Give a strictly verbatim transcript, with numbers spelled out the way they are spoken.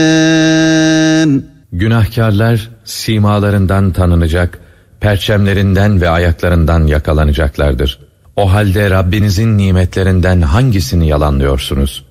Günahkarlar simalarından tanınacak, perçemlerinden ve ayaklarından yakalanacaklardır. O halde Rabbinizin nimetlerinden hangisini yalanlıyorsunuz?